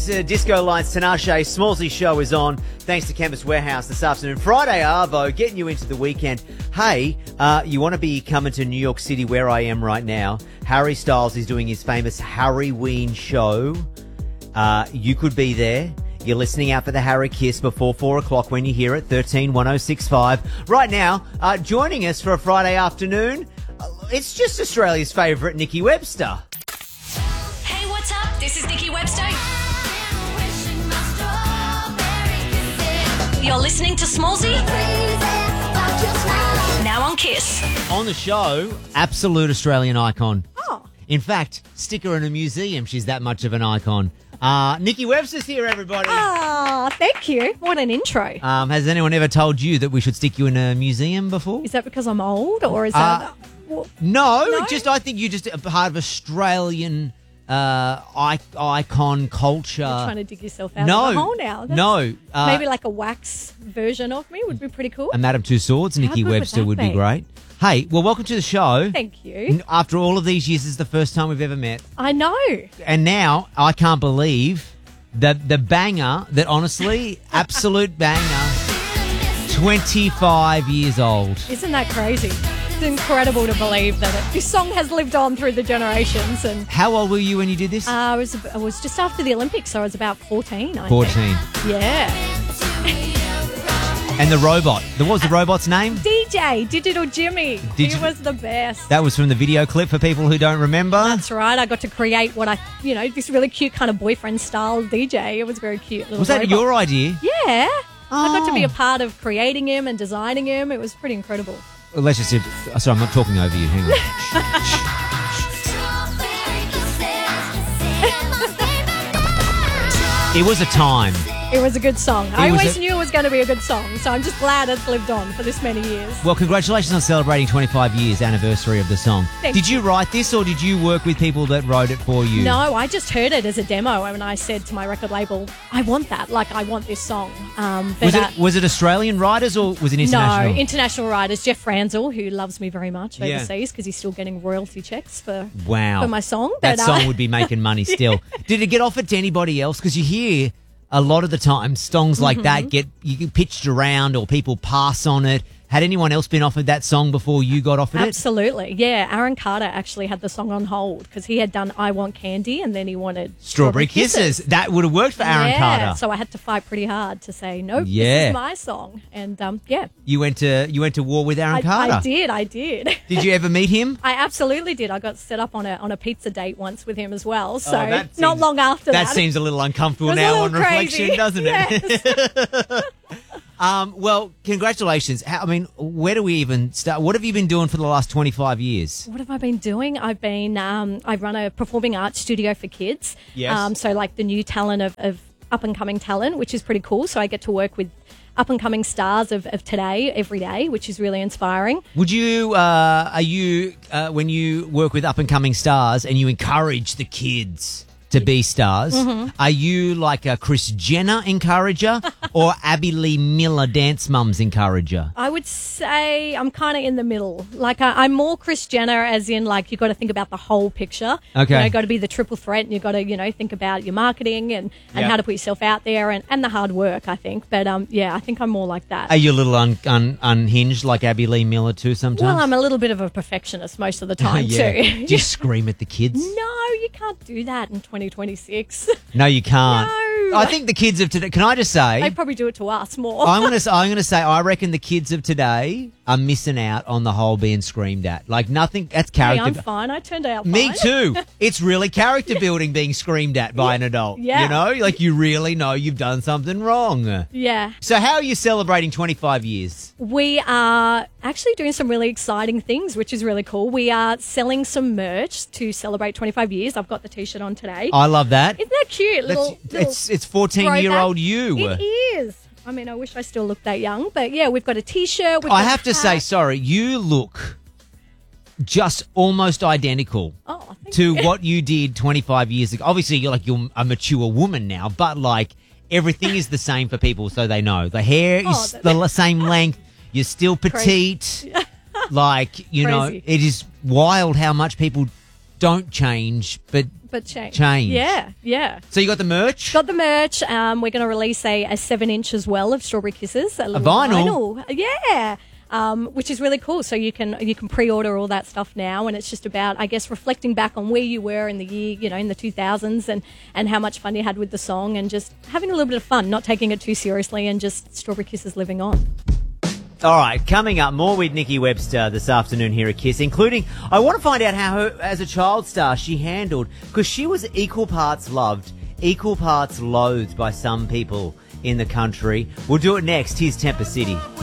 It's Disco Lights, Tinashe, Smallsy show is on. Thanks to Campus Warehouse this afternoon. Friday Arvo, getting you into the weekend. Hey, you want to be coming to New York City where I am right now. Harry Styles is doing his famous Harryween show. You could be there. You're listening out for the Harry Kiss before 4 o'clock when you hear it, 13-1065. Right now, joining us for a Friday afternoon, it's just Australia's favourite Nikki Webster. Hey, what's up? This is Nikki Webster. You're listening to Smallsy. Now on Kiss. On the show, absolute Australian icon. Oh. In fact, stick her in a museum. She's that much of an icon. Nikki Webster's here, everybody. Ah, thank you. What an intro. Has anyone ever told you that we should stick you in a museum before? Is that because I'm old or is that... No, just I think you're just a part of Australian icon culture. You're trying to dig yourself out of the hole now. No. Maybe like a wax version of me would be pretty cool. A Madame Tussauds, Nikki good would Webster that would be be? great. Hey, well, welcome to the show. Thank you. After all of these years, this is the first time we've ever met. I know. And now, I can't believe the banger that honestly, absolute banger, 25 years old. Isn't that crazy? It's incredible to believe that this song has lived on through the generations. And How old were you when you did this? I was just after the Olympics, so I was about 14, I 14. think. Yeah. And the robot. What was the robot's name? DJ, Digital Jimmy. He was the best. That was from the video clip for people who don't remember. That's right. I got to create this really cute kind of boyfriend style DJ. It was very cute. Was that your idea? Yeah. I got to be Oh. a part of creating him and designing him. It was pretty incredible. Well, let's just... Sorry, I'm not talking over you. Hang on. It was a time. It was a good song. I was always knew it was going to be a good song, so I'm just glad it's lived on for this many years. Well, congratulations on celebrating 25 years anniversary of the song. Did you write this or did you work with people that wrote it for you? No, I just heard it as a demo and I said to my record label, I want that. Like, I want this song. Was it Australian writers or was it international? No, international writers. Jeff Franzel, who loves me very much overseas because he's still getting royalty checks for my song. That song would be making money still. Did it get offered to anybody else? Because you hear a lot of the time songs like that get pitched around or people pass on it. Had anyone else been offered that song before you got offered it? Absolutely, yeah. Aaron Carter actually had the song on hold because he had done I Want Candy and then he wanted Strawberry Kisses. That would have worked for Aaron Carter. So I had to fight pretty hard to say, nope, Yeah. this is my song. And You went to war with Aaron Carter. I did. Did you ever meet him? I absolutely did. I got set up on a pizza date once with him as well. So that not seems- long after that. That seems a little uncomfortable It was a now little on reflection, crazy. doesn't it? Yes. Well, congratulations. Where do we even start? What have you been doing for the last 25 years? What have I been doing? I've been I run a performing arts studio for kids. Yes. So like the new talent of up and coming talent, which is pretty cool. So I get to work with up and coming stars of today every day, which is really inspiring. Would you when you work with up and coming stars and you encourage the kids to be stars, are you like a Kris Jenner encourager or Abby Lee Miller Dance Mums encourager? I would say I'm kind of in the middle. Like I'm more Kris Jenner, as in like you got to think about the whole picture. Okay, got to be the triple threat, and you got to think about your marketing and how to put yourself out there and the hard work. I think, but I think I'm more like that. Are you a little unhinged like Abby Lee Miller too? Sometimes. Well, I'm a little bit of a perfectionist most of the time too. Just scream at the kids. No, you can't do that in 2026. No, you can't. No. I think the kids of today. Can I just say? They probably do it to us more. I'm gonna say. I reckon the kids of today are missing out on the whole being screamed at. Like nothing. That's Hey, character. I'm fine. I turned out fine. Me too. It's really character building being screamed at by an adult. Yeah. You know, like you really know you've done something wrong. Yeah. So how are you celebrating 25 years? We are actually doing some really exciting things, which is really cool. We are selling some merch to celebrate 25 years. I've got the T-shirt on today. I love that. Isn't that cute? It's 14-year-old you. It is. I mean, I wish I still looked that young, but yeah, we've got a T-shirt. I have to say, sorry, you look just almost identical to what you did 25 years ago. Obviously, you're a mature woman now, but like everything is the same for people, so they know. The hair is the same length. You're still petite. Like, you know, Crazy. it is wild how much people don't change, but change. change. Yeah. So you got the merch? Got the merch. We're going to release a 7-inch as well of Strawberry Kisses. A little vinyl? Yeah. Which is really cool. So you can pre-order all that stuff now, and it's just about, I guess, reflecting back on where you were in the year, in the 2000s, and how much fun you had with the song, and just having a little bit of fun, not taking it too seriously, and just Strawberry Kisses living on. All right, coming up, more with Nikki Webster this afternoon here at KISS, including, I want to find out how her, as a child star, she handled, because she was equal parts loved, equal parts loathed by some people in the country. We'll do it next. Here's Temper City.